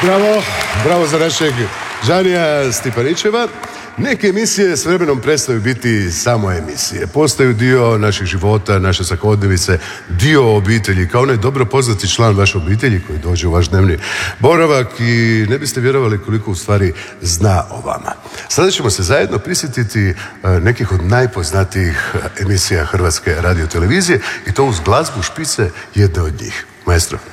Bravo, bravo za našeg Žanija Stipanićeva. Neke emisije s vremenom prestaju biti samo emisije. Postaju dio naših života, naše svakodnevice, dio obitelji, kao onaj dobro poznati član vaše obitelji koji dođe u vaš dnevni boravak i ne biste vjerovali koliko u stvari zna o vama. Sada ćemo se zajedno prisjetiti nekih od najpoznatijih emisija Hrvatske radiotelevizije i to uz glazbu špice jedne od njih. Maestro.